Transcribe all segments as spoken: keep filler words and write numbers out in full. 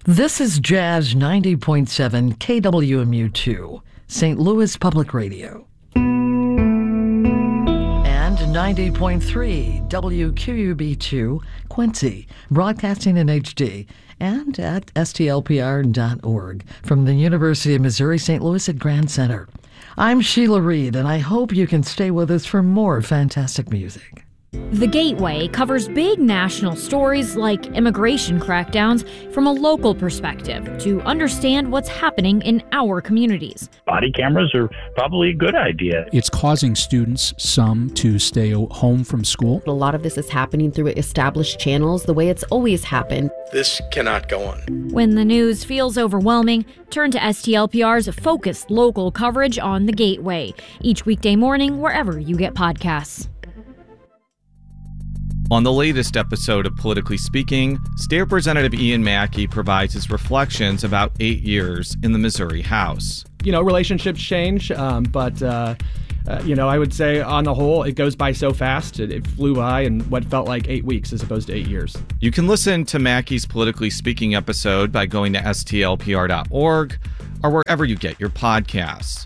This is Jazz ninety point seven K W M U two, Saint Louis Public Radio. And ninety point three W Q U B two, Quincy, broadcasting in H D, and at S T L P R dot org from the University of Missouri Saint Louis at Grand Center. I'm Sheila Reed, and I hope you can stay with us for more fantastic music. The Gateway covers big national stories like immigration crackdowns from a local perspective to understand what's happening in our communities. Body cameras are probably a good idea. It's causing students, some, to stay home from school. A lot of this is happening through established channels, the way it's always happened. This cannot go on. When the news feels overwhelming, turn to S T L P R's focused local coverage on The Gateway, each weekday morning wherever you get podcasts. On the latest episode of Politically Speaking, State Representative Ian Mackey provides his reflections about eight years in the Missouri House. You know, relationships change, um, but, uh, uh, you know, I would say on the whole, it goes by so fast. It, it flew by in what felt like eight weeks as opposed to eight years. You can listen to Mackey's Politically Speaking episode by going to S T L P R dot org or wherever you get your podcasts.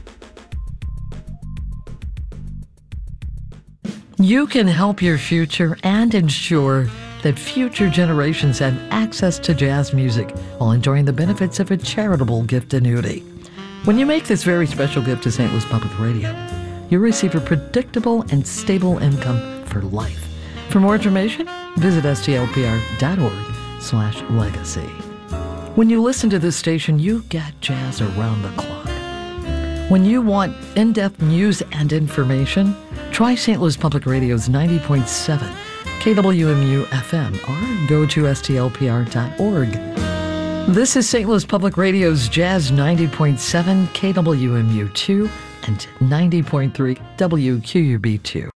You can help your future and ensure that future generations have access to jazz music while enjoying the benefits of a charitable gift annuity. When you make this very special gift to Saint Louis Public Radio, you'll receive a predictable and stable income for life. For more information, visit S T L P R dot org slash legacy. When you listen to this station, you get jazz around the clock. When you want in-depth news and information, try Saint Louis Public Radio's ninety point seven K W M U F M or go to S T L P R dot org. This is Saint Louis Public Radio's Jazz ninety point seven K W M U two and ninety point three W Q U B two.